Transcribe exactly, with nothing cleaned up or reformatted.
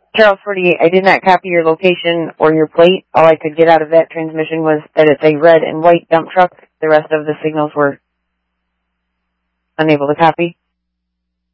Charles forty-eight, I did not copy your location or your plate. All I could get out of that transmission was that it's a red and white dump truck. The rest of the signals were unable to copy.